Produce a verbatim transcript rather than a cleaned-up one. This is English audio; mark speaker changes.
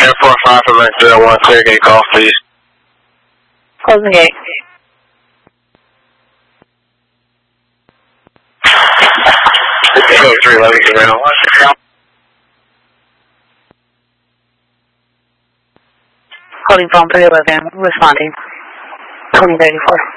Speaker 1: Air four five for Bank zero one, clear gate golf, please.
Speaker 2: Closing gate.
Speaker 1: Go three eleven, zero.
Speaker 2: Holding phone three eleven, responding. twenty thirty-four.